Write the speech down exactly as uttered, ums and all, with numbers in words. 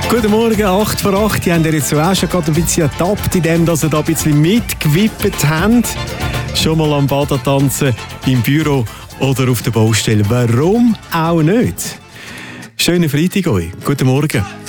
Guten Morgen, acht vor acht. Die haben ihr jetzt auch schon gerade ein bisschen ertappt, indem dass ihr da ein bisschen mitgewippt habt. Schon mal am Baden tanzen, im Büro oder auf der Baustelle. Warum auch nicht? Schönen Freitag euch. Guten Morgen.